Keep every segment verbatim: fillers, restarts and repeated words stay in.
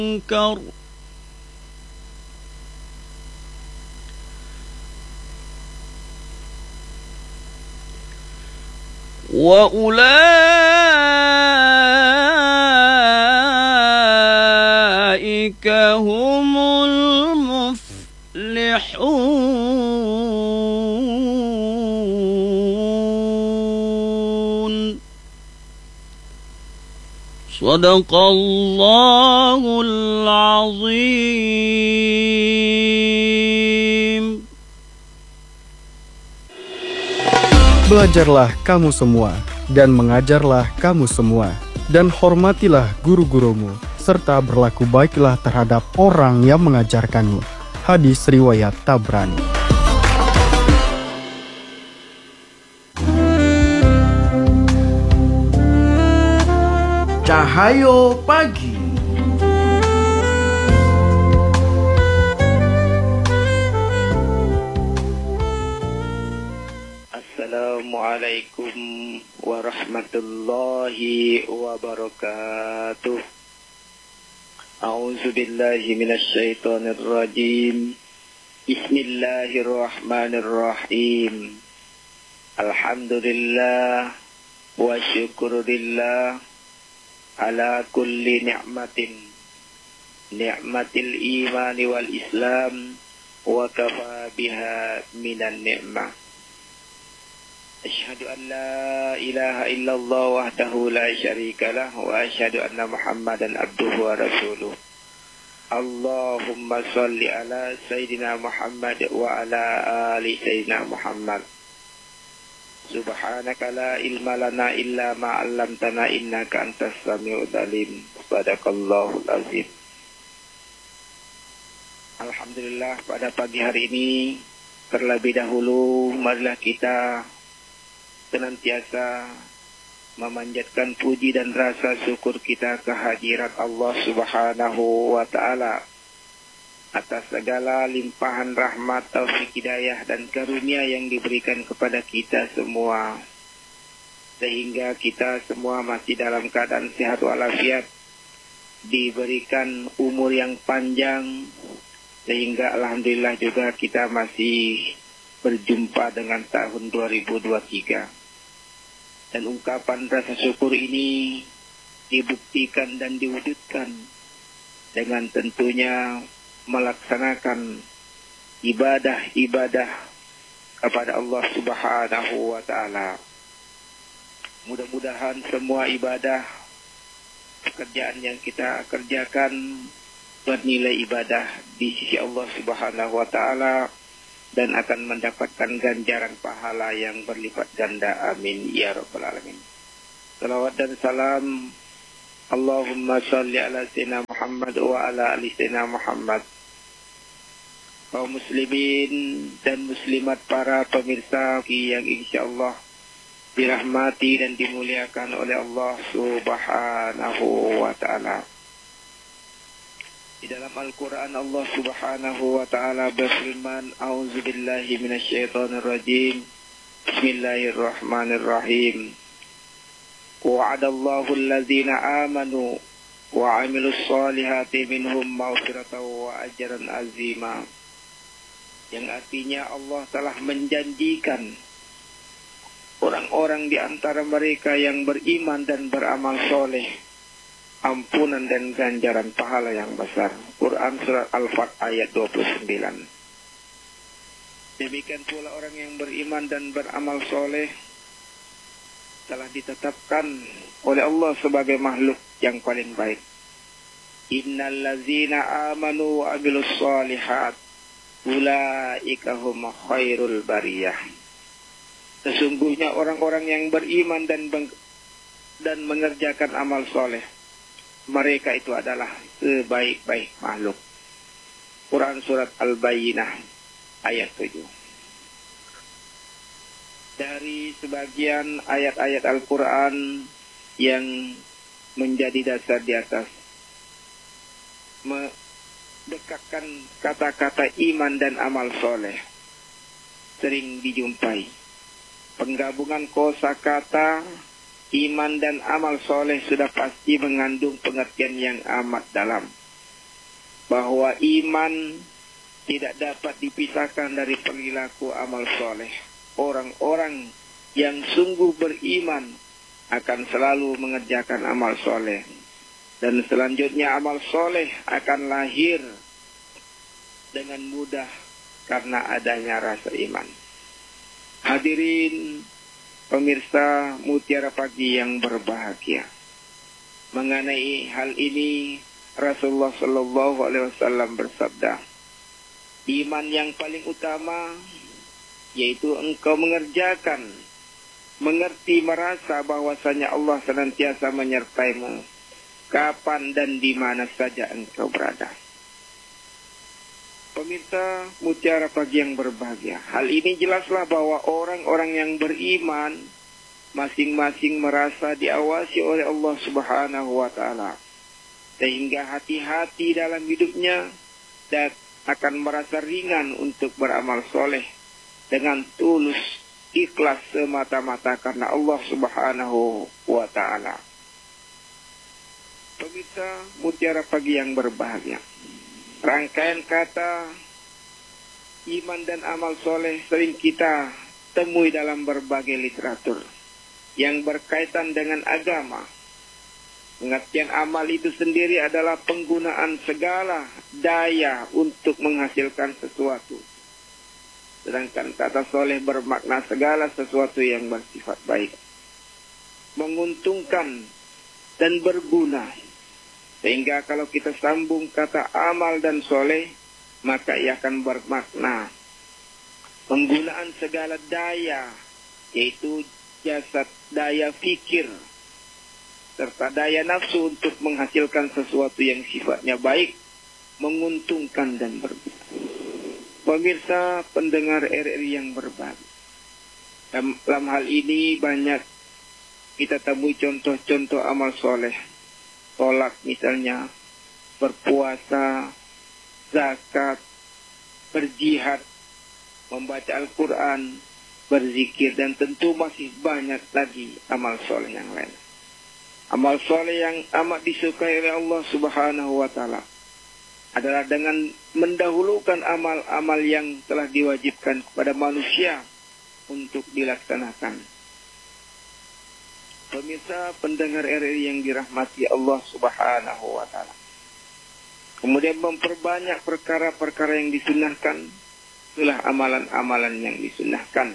المنكر وأولئك هم المفلحون. صدق الله العظيم. Belajarlah kamu semua, dan mengajarlah kamu semua, dan hormatilah guru-gurumu, serta berlaku baiklah terhadap orang yang mengajarkanmu. Hadis riwayat Tabrani. Cahayo Pagi. Assalamualaikum warahmatullahi wabarakatuh. A'udzu billahi minasy syaithanir rajim. Bismillahirrahmanirrahim. Alhamdulillah wa syukurillah ala kulli ni'matin, ni'matil imani wal islam, wa kafa biha minan ni'mah. Asyhadu an la ilaha illallah wahdahu la syarika lah, wa asyhadu anna Muhammadan abduhu wa rasuluh. Allahumma salli ala Sayyidina Muhammad wa ala ali Sayyidina Muhammad. Subhanaka la ilma lana illa ma 'allamtana innaka antas samiul alim. Sadaqallahul azim. Alhamdulillah, pada pagi hari ini terlebih dahulu marilah kita senantiasa memanjatkan puji dan rasa syukur kita kehadirat Allah Subhanahu wa ta'ala atas segala limpahan rahmat, taufik, hidayah dan karunia yang diberikan kepada kita semua, sehingga kita semua masih dalam keadaan sehat walafiat, diberikan umur yang panjang, sehingga alhamdulillah juga kita masih berjumpa dengan tahun dua ribu dua puluh tiga. Dan ungkapan rasa syukur ini dibuktikan dan diwujudkan dengan tentunya melaksanakan ibadah-ibadah kepada Allah Subhanahu wa ta'ala. Mudah-mudahan semua ibadah, pekerjaan yang kita kerjakan bernilai ibadah di sisi Allah Subhanahu wa ta'ala dan akan mendapatkan ganjaran pahala yang berlipat ganda. Amin ya rabbal alamin. Salawat dan salam Allahumma sholli ala sayyidina Muhammad wa ala ali sayyidina Muhammad. Kaum muslimin dan muslimat, para pemirsa yang insyaallah dirahmati dan dimuliakan oleh Allah Subhanahu wa ta'ala. Di dalam Al-Quran Allah Subhanahu wa ta'ala berfirman, A'udzu billahi minasyaitonir rajim. Bismillahirrahmanirrahim. Wa'adallahu alladzina amanu wa 'amilus solihati minhum maghfiratan wa ajran azima. Yang artinya Allah telah menjanjikan orang-orang di antara mereka yang beriman dan beramal soleh ampunan dan ganjaran pahala yang besar. Quran surat Al-Fat ayat dua puluh sembilan. Demikian pula orang yang beriman dan beramal soleh telah ditetapkan oleh Allah sebagai makhluk yang paling baik. Innal ladzina amanu wa 'amilus sholihat ulaika hum khairul bariyah. Sesungguhnya orang-orang yang beriman dan dan mengerjakan amal soleh, mereka itu adalah sebaik-baik makhluk. Quran surat Al-Bayyinah ayat tujuh. Dari sebagian ayat-ayat Al-Quran yang menjadi dasar di atas, mendekatkan kata-kata iman dan amal soleh sering dijumpai. Penggabungan kosakata iman dan amal soleh sudah pasti mengandung pengertian yang amat dalam. bahwa iman tidak dapat dipisahkan dari perilaku amal soleh. Orang-orang yang sungguh beriman akan selalu mengerjakan amal soleh. Dan selanjutnya amal soleh akan lahir dengan mudah karena adanya rasa iman. Hadirin pemirsa Mutiara Pagi yang berbahagia. Mengenai hal ini Rasulullah Shallallahu Alaihi Wasallam bersabda, iman yang paling utama yaitu engkau mengerjakan, mengerti, merasa bahwasanya Allah senantiasa menyertaimu kapan dan di mana saja engkau berada. Pemirsa Mutiara Pagi yang berbahagia, hal ini jelaslah bahwa orang-orang yang beriman masing-masing merasa diawasi oleh Allah Subhanahu wa Ta'ala, sehingga hati-hati dalam hidupnya dan akan merasa ringan untuk beramal soleh dengan tulus, ikhlas semata-mata karena Allah Subhanahu wa Ta'ala. Pemirsa Mutiara Pagi yang berbahagia, rangkaian kata iman dan amal soleh sering kita temui dalam berbagai literatur yang berkaitan dengan agama. Pengertian amal itu sendiri adalah penggunaan segala daya untuk menghasilkan sesuatu. Sedangkan kata soleh bermakna segala sesuatu yang bersifat baik, menguntungkan dan berguna. Sehingga kalau kita sambung kata amal dan soleh, maka ia akan bermakna penggunaan segala daya, yaitu jasad, daya fikir, serta daya nafsu untuk menghasilkan sesuatu yang sifatnya baik, menguntungkan dan berguna. Pemirsa pendengar R R I yang berbahagia, dalam, dalam hal ini banyak kita temui contoh-contoh amal soleh. Sholat misalnya, berpuasa, zakat, berjihad, membaca Al-Quran, berzikir, dan tentu masih banyak lagi amal soleh yang lain. Amal soleh yang amat disukai oleh Allah Subhanahu wa Ta'ala adalah dengan mendahulukan amal-amal yang telah diwajibkan kepada manusia untuk dilaksanakan. Pemirsa pendengar R R I yang dirahmati Allah Subhanahu wa Ta'ala, kemudian memperbanyak perkara-perkara yang disunahkan, itulah amalan-amalan yang disunahkan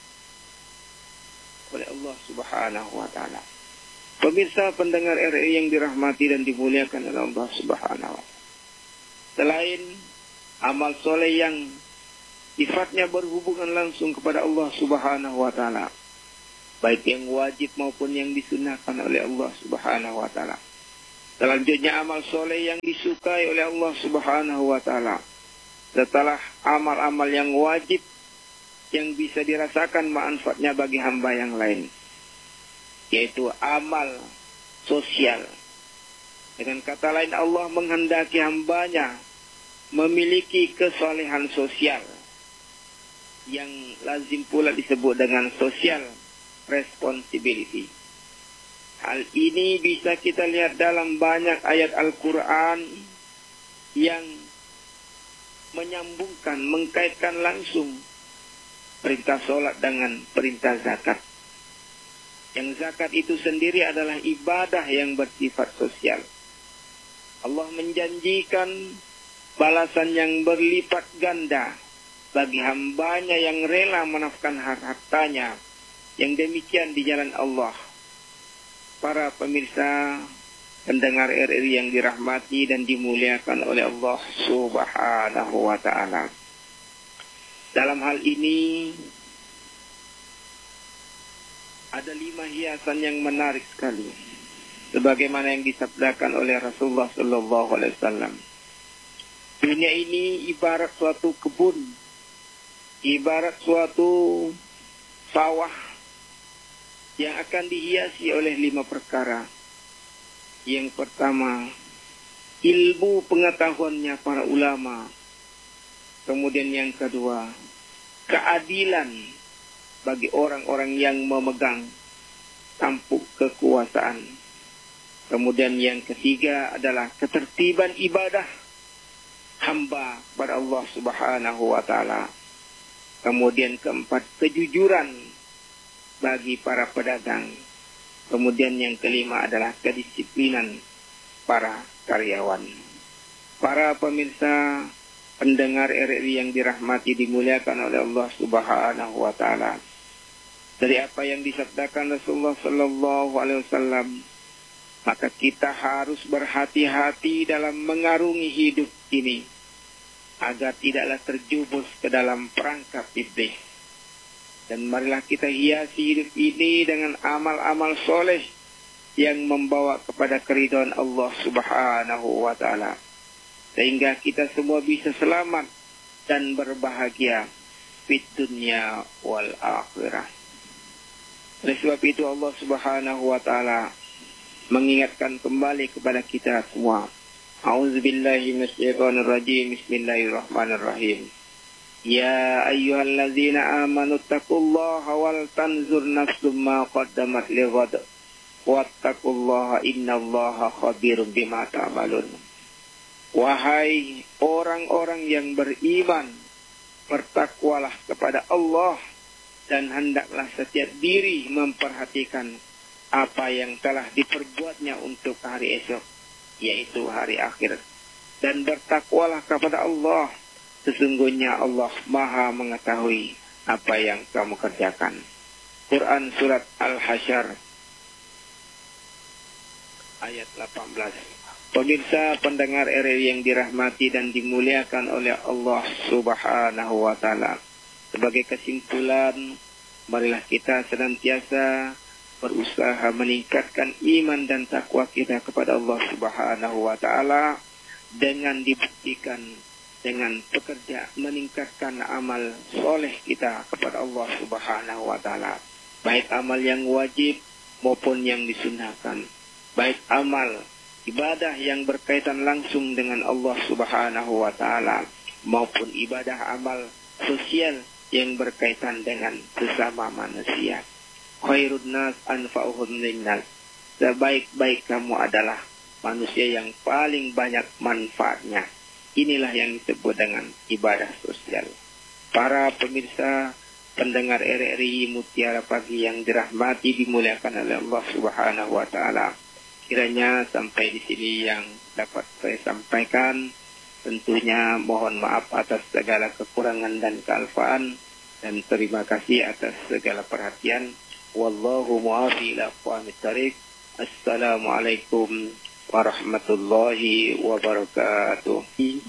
oleh Allah Subhanahu wa Ta'ala. Pemirsa pendengar R R I yang dirahmati dan dimuliakan oleh Allah Subhanahu wa Ta'ala, selain amal soleh yang sifatnya berhubungan langsung kepada Allah Subhanahu wa Ta'ala, baik yang wajib maupun yang disunahkan oleh Allah Subhanahu wa Ta'ala, selanjutnya amal soleh yang disukai oleh Allah Subhanahu wa Ta'ala setelah amal-amal yang wajib yang bisa dirasakan manfaatnya bagi hamba yang lain, yaitu amal sosial. Dengan kata lain, Allah menghendaki hambanya memiliki kesolehan sosial yang lazim pula disebut dengan social responsibility. Hal ini bisa kita lihat dalam banyak ayat Al-Quran yang menyambungkan, mengkaitkan langsung perintah sholat dengan perintah zakat. Yang zakat itu sendiri adalah ibadah yang bersifat sosial. Allah menjanjikan balasan yang berlipat ganda bagi hambanya yang rela menafkahkan hartanya yang demikian di jalan Allah. Para pemirsa pendengar R R I yang dirahmati dan dimuliakan oleh Allah Subhanahu wa Ta'ala, dalam hal ini ada lima hiasan yang menarik sekali, sebagaimana yang disabdakan oleh Rasulullah Shallallahu Alaihi Wasallam. Dunia ini ibarat suatu kebun, ibarat suatu sawah yang akan dihiasi oleh lima perkara. Yang pertama, ilmu pengetahuannya para ulama. Kemudian yang kedua, keadilan bagi orang-orang yang memegang tampuk kekuasaan. Kemudian yang ketiga adalah ketertiban ibadah hamba pada Allah Subhanahu wa taala. Kemudian keempat, kejujuran bagi para pedagang. Kemudian yang kelima adalah kedisiplinan para karyawan. Para pemirsa pendengar R R I yang dirahmati dimuliakan oleh Allah Subhanahu wa taala. Dari apa yang disabdakan Rasulullah sallallahu alaihi wasallam, maka kita harus berhati-hati dalam mengarungi hidup ini agar tidaklah terjubus ke dalam perangkap iblis. Dan marilah kita hiasi hidup ini dengan amal-amal soleh yang membawa kepada keridhaan Allah Subhanahu wa taala, sehingga kita semua bisa selamat dan berbahagia di dunia wal akhirah. Oleh sebab itu Allah Subhanahu wa taala mengingatkan kembali kepada kita semua. A'udzubillahi minasyaitonir rajim. Bismillahirrahmanirrahim. Ya ayyuhalladzina amanu taqullaha wal tanzur nafsum ma qaddamat lighad wattaqullaha innallaha khabirum bima ta'malun. Wahai orang-orang yang beriman, bertakwalah kepada Allah dan hendaklah setiap diri memperhatikan apa yang telah diperbuatnya untuk hari esok, yaitu hari akhir. Dan bertakwalah kepada Allah, sesungguhnya Allah Maha mengetahui apa yang kamu kerjakan. Quran Surat Al-Hasyr ayat delapan belas. Pemirsa pendengar R R I yang dirahmati dan dimuliakan oleh Allah Subhanahu wa taala. Sebagai kesimpulan, marilah kita senantiasa berusaha meningkatkan iman dan takwa kita kepada Allah Subhanahu wa taala dengan dibuktikan dengan bekerja meningkatkan amal soleh kita kepada Allah Subhanahu wa taala, baik amal yang wajib maupun yang disunahkan, baik amal ibadah yang berkaitan langsung dengan Allah Subhanahu wa taala maupun ibadah amal sosial yang berkaitan dengan sesama manusia. Khairun nas anfa'uhum linnas. Sebaik-baik kamu adalah manusia yang paling banyak manfaatnya. Inilah yang disebut dengan ibadah sosial. Para pemirsa pendengar R R I Mutiara Pagi yang dirahmati dimuliakan oleh Allah Subhanahu wa taala. Kiranya sampai di sini yang dapat saya sampaikan. Tentunya mohon maaf atas segala kekurangan dan kealfaan, dan terima kasih atas segala perhatian. Wallahu muwaffiq ila aqwamit thariq. Assalamualaikum warahmatullahi wabarakatuh.